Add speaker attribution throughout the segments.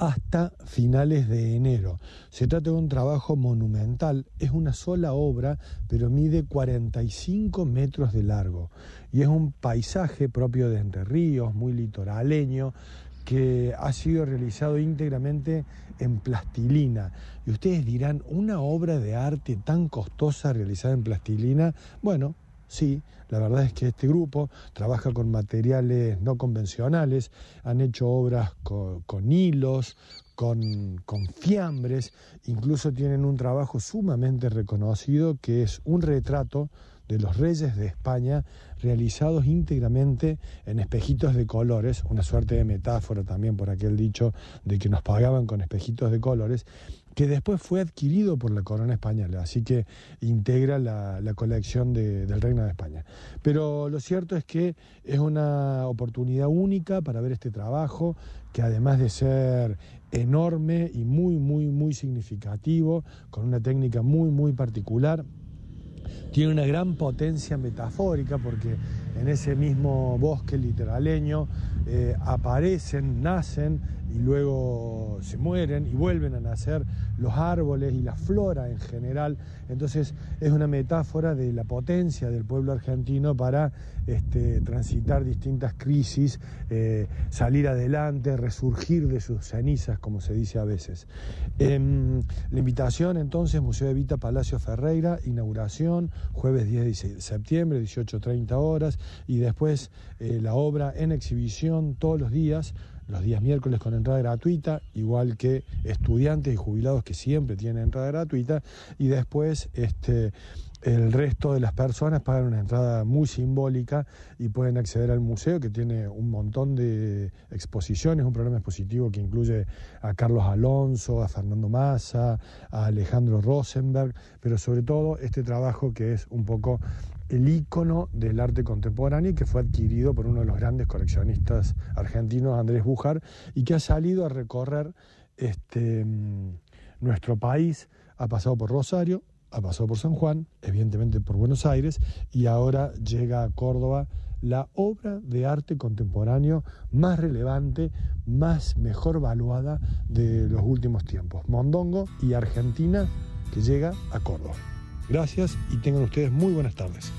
Speaker 1: hasta finales de enero. Se trata de un trabajo monumental, es una sola obra, pero mide 45 metros de largo y es un paisaje propio de Entre Ríos, muy litoraleño, que ha sido realizado íntegramente en plastilina. Y ustedes dirán, ¿una obra de arte tan costosa realizada en plastilina? Bueno, sí, la verdad es que este grupo trabaja con materiales no convencionales, han hecho obras con hilos, con fiambres, incluso tienen un trabajo sumamente reconocido que es un retrato de los reyes de España realizados íntegramente en espejitos de colores, una suerte de metáfora también por aquel dicho de que nos pagaban con espejitos de colores, que después fue adquirido por la corona española, así que integra la colección del Reino de España. Pero lo cierto es que es una oportunidad única para ver este trabajo, que además de ser enorme y muy significativo, con una técnica muy particular, tiene una gran potencia metafórica, porque en ese mismo bosque litoraleño aparecen, nacen y luego se mueren y vuelven a nacer los árboles y la flora en general. Entonces es una metáfora de la potencia del pueblo argentino para transitar distintas crisis, salir adelante, resurgir de sus cenizas, como se dice a veces. La invitación entonces, Museo Evita Palacio Ferreira, inauguración jueves 10 de septiembre, 18:30 horas, y después la obra en exhibición todos los días miércoles con entrada gratuita, igual que estudiantes y jubilados que siempre tienen entrada gratuita, y después el resto de las personas pagan una entrada muy simbólica y pueden acceder al museo, que tiene un montón de exposiciones, un programa expositivo que incluye a Carlos Alonso, a Fernando Massa, a Alejandro Rosenberg, pero sobre todo este trabajo que es un poco el ícono del arte contemporáneo y que fue adquirido por uno de los grandes coleccionistas argentinos, Andrés Bujar, y que ha salido a recorrer nuestro país, ha pasado por Rosario, ha pasado por San Juan, evidentemente por Buenos Aires, y ahora llega a Córdoba la obra de arte contemporáneo más relevante, mejor valuada de los últimos tiempos. Mondongo y Argentina, que llega a Córdoba. Gracias y tengan ustedes muy buenas tardes.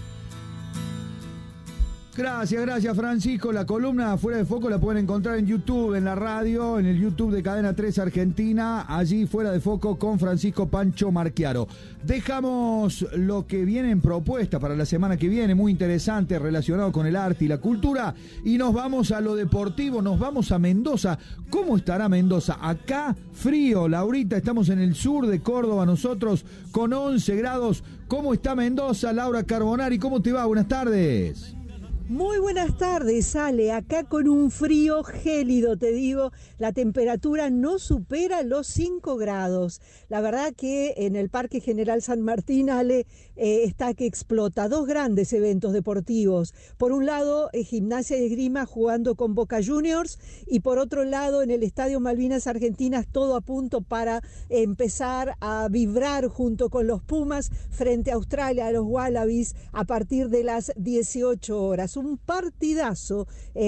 Speaker 2: Gracias Francisco. La columna Fuera de Foco la pueden encontrar en YouTube, en la radio, en el YouTube de Cadena 3 Argentina, allí Fuera de Foco con Francisco Pancho Marchiaro. Dejamos lo que viene en propuesta para la semana que viene, muy interesante, relacionado con el arte y la cultura, y nos vamos a lo deportivo, nos vamos a Mendoza. ¿Cómo estará Mendoza? Acá frío, Laurita, estamos en el sur de Córdoba nosotros con 11 grados. ¿Cómo está Mendoza? Laura Carbonari, ¿cómo te va? Buenas tardes.
Speaker 3: Muy buenas tardes, Ale. Acá con un frío gélido, te digo, la temperatura no supera los 5 grados. La verdad que en el Parque General San Martín, Ale, está que explota. 2 grandes eventos deportivos. Por un lado, Gimnasia y Esgrima jugando con Boca Juniors, y por otro lado, en el Estadio Malvinas Argentinas, todo a punto para empezar a vibrar junto con los Pumas frente a Australia, a los Wallabies, a partir de las 18 horas. Un partidazo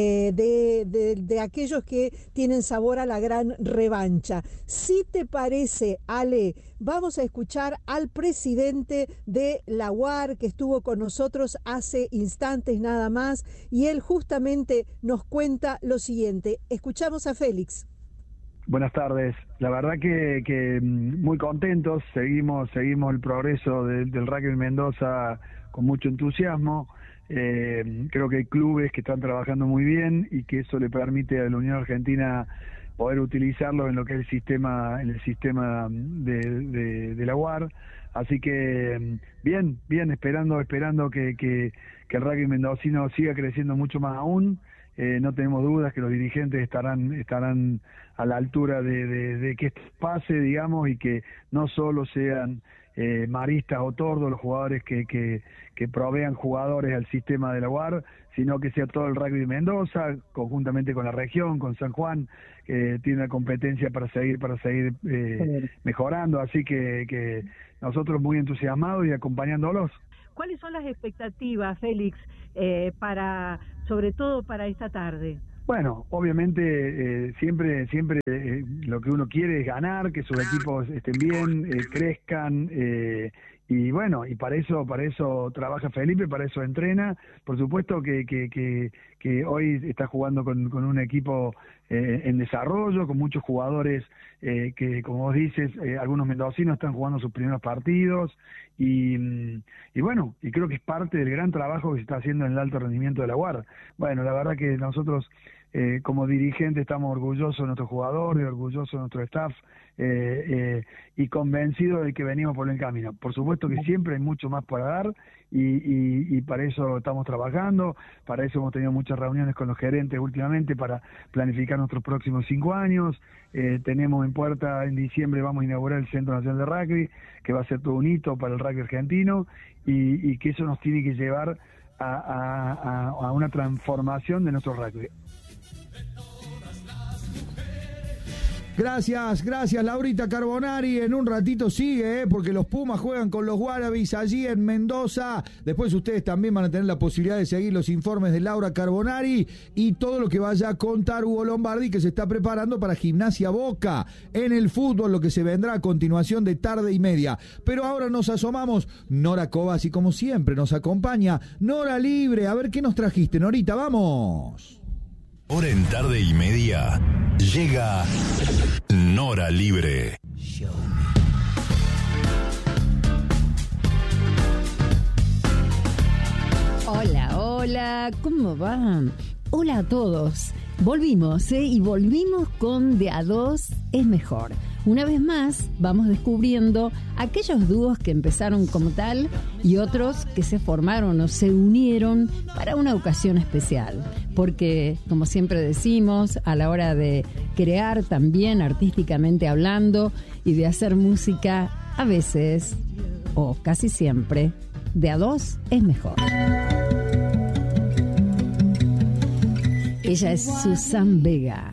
Speaker 3: de aquellos que tienen sabor a la gran revancha. Si te parece, Ale, vamos a escuchar al presidente de la UAR, que estuvo con nosotros hace instantes nada más, y él justamente nos cuenta lo siguiente. Escuchamos a Félix.
Speaker 4: Buenas tardes. La verdad que muy contentos, seguimos el progreso del rugby en Mendoza con mucho entusiasmo. Creo que hay clubes que están trabajando muy bien y que eso le permite a la Unión Argentina poder utilizarlo en lo que es en el sistema de la UAR. Así que bien, esperando que el rugby mendocino siga creciendo mucho más aún. No tenemos dudas que los dirigentes estarán a la altura de que esto pase, digamos, y que no solo sean maristas o tordos los jugadores que provean jugadores al sistema de la UAR, sino que sea todo el rugby de Mendoza, conjuntamente con la región, con San Juan, que tiene una competencia para seguir mejorando. Así que nosotros muy entusiasmados y acompañándolos.
Speaker 3: ¿Cuáles son las expectativas, Félix, sobre todo para esta tarde?
Speaker 4: Bueno, obviamente siempre lo que uno quiere es ganar, que sus equipos estén bien, crezcan, y bueno, y para eso trabaja Felipe, para eso entrena. Por supuesto que hoy está jugando con un equipo en desarrollo, con muchos jugadores que, como vos dices, algunos mendocinos están jugando sus primeros partidos, y bueno, y creo que es parte del gran trabajo que se está haciendo en el alto rendimiento de la UAR. Bueno, la verdad que nosotros como dirigentes estamos orgullosos de nuestros jugadores, orgullosos de nuestro staff, y convencidos de que venimos por el camino. Por supuesto que siempre hay mucho más para dar, y para eso estamos trabajando, para eso hemos tenido muchas reuniones con los gerentes últimamente para planificar nuestros próximos 5 años. Tenemos en puerta, en diciembre vamos a inaugurar el Centro Nacional de Rugby, que va a ser todo un hito para el rugby argentino, y que eso nos tiene que llevar a una transformación de nuestro rugby.
Speaker 2: Gracias, Laurita Carbonari. En un ratito sigue, porque los Pumas juegan con los Wallabies allí en Mendoza. Después ustedes también van a tener la posibilidad de seguir los informes de Laura Carbonari y todo lo que vaya a contar Hugo Lombardi, que se está preparando para Gimnasia Boca en el fútbol, lo que se vendrá a continuación de Tarde y Media. Pero ahora nos asomamos. Nora Cobas, y como siempre nos acompaña Nora Libre. A ver qué nos trajiste, Norita, vamos.
Speaker 5: Ahora en Tarde y Media llega Nora Libre.
Speaker 6: Hola, ¿cómo van? Hola a todos. Volvimos, y volvimos con De a dos es mejor. Una vez más, vamos descubriendo aquellos dúos que empezaron como tal y otros que se formaron o se unieron para una ocasión especial. Porque, como siempre decimos, a la hora de crear también artísticamente hablando y de hacer música, a veces, o casi siempre, de a dos es mejor. Ella es Susan Vega.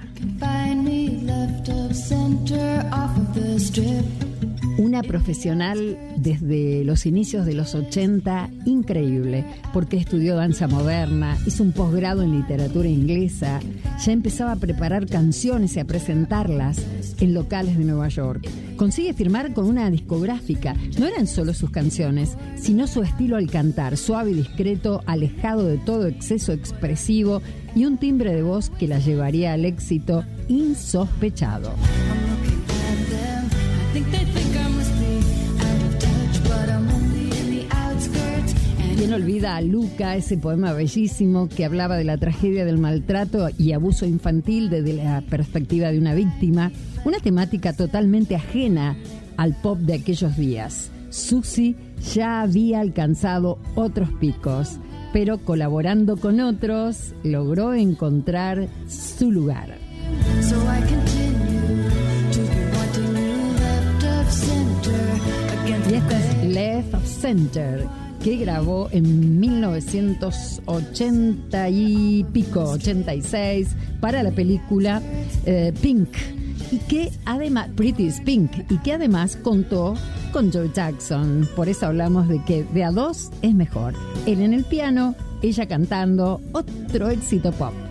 Speaker 6: Una profesional desde los inicios de los 80, increíble, porque estudió danza moderna, hizo un posgrado en literatura inglesa, ya empezaba a preparar canciones y a presentarlas en locales de Nueva York. Consigue firmar con una discográfica. No eran solo sus canciones, sino su estilo al cantar, suave y discreto, alejado de todo exceso expresivo, y un timbre de voz que la llevaría al éxito insospechado. ¿Quién olvida a Luca, ese poema bellísimo que hablaba de la tragedia del maltrato y abuso infantil desde la perspectiva de una víctima? Una temática totalmente ajena al pop de aquellos días. Susi ya había alcanzado otros picos, pero colaborando con otros logró encontrar su lugar. Y esta es Left of Center, que grabó en 1980 y pico, 86, para la película Pink, y que además, Pretty is Pink, y que además contó con Joe Jackson. Por eso hablamos de que de a dos es mejor. Él en el piano, ella cantando, otro éxito pop.